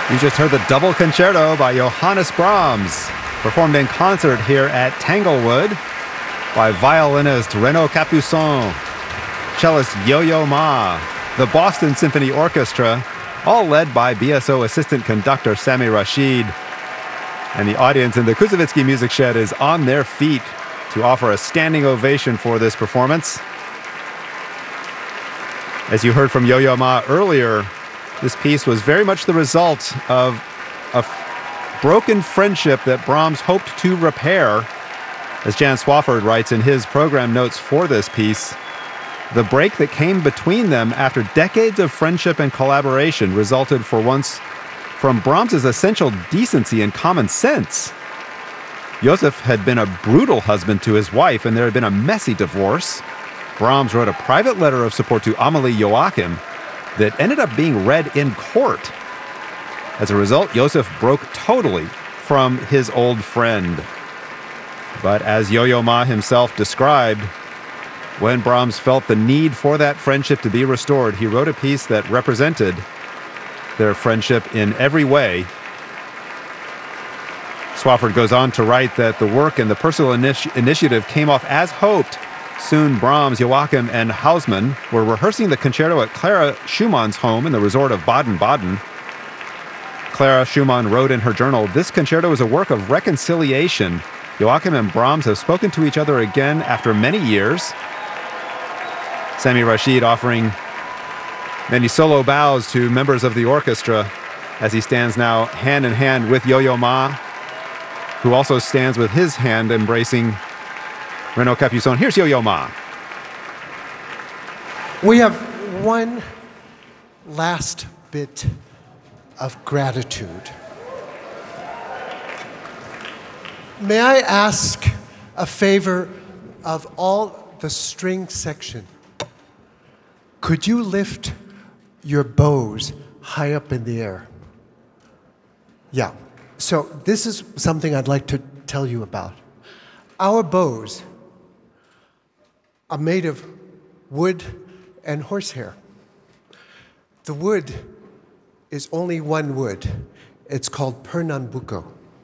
You just heard the double concerto by Johannes Brahms, performed in concert here at Tanglewood by violinist Renaud Capuçon, cellist Yo-Yo Ma, the Boston Symphony Orchestra, all led by BSO assistant conductor Sami Rashid. And the audience in the Kuzovitsky Music Shed is on their feet to offer a standing ovation for this performance. As you heard from Yo-Yo Ma earlier, this piece was very much the result of a broken friendship that Brahms hoped to repair. As Jan Swafford writes in his program notes for this piece, the break that came between them after decades of friendship and collaboration resulted for once from Brahms's essential decency and common sense. Joseph had been a brutal husband to his wife, and there had been a messy divorce. Brahms wrote a private letter of support to Amalie Joachim that ended up being read in court. As a result, Joseph broke totally from his old friend. But as Yo-Yo Ma himself described, when Brahms felt the need for that friendship to be restored, he wrote a piece that represented their friendship in every way. Swafford goes on to write that the work and the personal initiative came off as hoped. Soon, Brahms, Joachim, and Hausmann were rehearsing the concerto at Clara Schumann's home in the resort of Baden-Baden. Clara Schumann wrote in her journal, "This concerto is a work of reconciliation. Joachim and Brahms have spoken to each other again after many years." Sami Rashid offering many solo bows to members of the orchestra as he stands now hand in hand with Yo-Yo Ma, who also stands with his hand embracing Renaud Capuçon. Here's Yo-Yo Ma. We have one last bit of gratitude. May I ask a favor of all the string section? Could you lift your bows high up in the air? Yeah. So this is something I'd like to tell you about. Our bows are made of wood and horsehair. The wood is only one wood. It's called Pernambuco.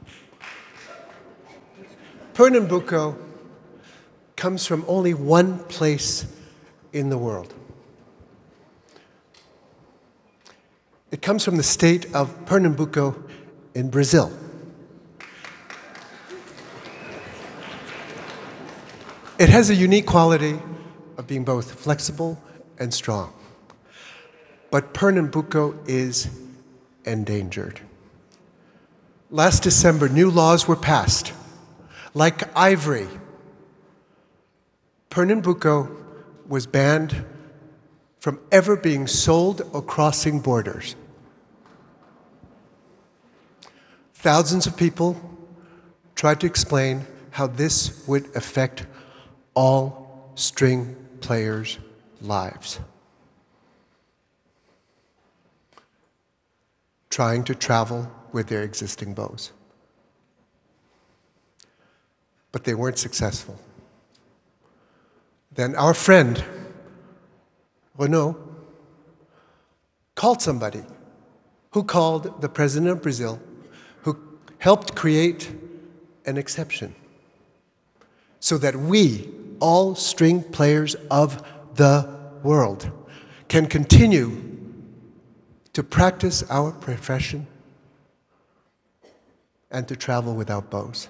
Pernambuco comes from only one place in the world. It comes from the state of Pernambuco in Brazil. It has a unique quality of being both flexible and strong. But Pernambuco is endangered. Last December, new laws were passed. Like ivory, Pernambuco was banned from ever being sold or crossing borders. Thousands of people tried to explain how this would affect all string players' lives. Trying to travel with their existing bows. But they weren't successful. Then our friend, Renaud, called somebody who called the president of Brazil, who helped create an exception so that we, all string players of the world, can continue to practice our profession and to travel without bows.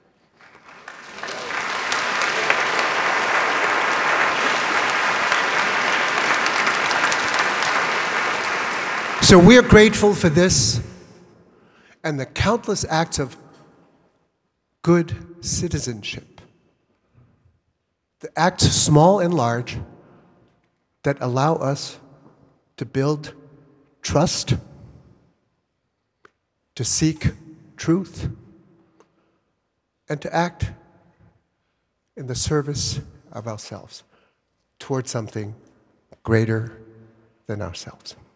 So we are grateful for this and the countless acts of good citizenship, the acts small and large that allow us to build trust, to seek truth, and to act in the service of ourselves towards something greater than ourselves.